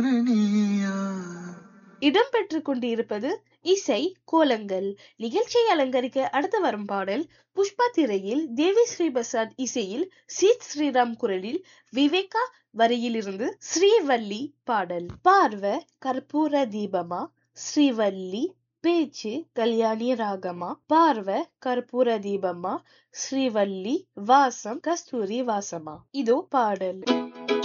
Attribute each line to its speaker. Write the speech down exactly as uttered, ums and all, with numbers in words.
Speaker 1: நீயா
Speaker 2: இடம்பெற்றுக் கொண்டிருப்பது இசை கோலங்கள். நிகழ்ச்சியை அலங்கரிக்க அடுத்து வரும் பாடல் புஷ்பா திரையில் தேவி ஸ்ரீ பிரசாத் இசையில் சீத் ஸ்ரீராம் குரலில் விவேகா வரியிலிருந்து ஸ்ரீவள்ளி பாடல். பார்வ கற்பூர தீபமா ஸ்ரீவள்ளி பேச்சு கல்யாணி ராகமா பார்வ கற்பூர தீபமா ஸ்ரீவள்ளி வாசம் கஸ்தூரி வாசமா. இதோ பாடல்.